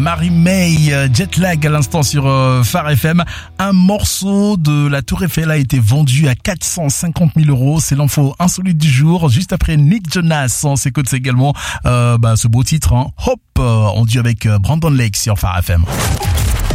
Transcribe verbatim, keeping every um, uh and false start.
Marie-May, Jetlag à l'instant sur euh, Phare F M. Un morceau de la Tour Eiffel a été vendu à quatre cent cinquante mille euros. C'est l'info insolite du jour. Juste après Nick Jonas, on s'écoute également euh, bah, ce beau titre, hein. Hop, euh, on dit avec euh, Brandon Lake sur Phare F M.